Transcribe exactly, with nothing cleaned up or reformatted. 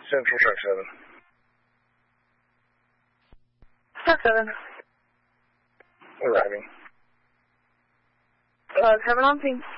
Central Track seven. Track seven. Arriving. Uh, seven on ping.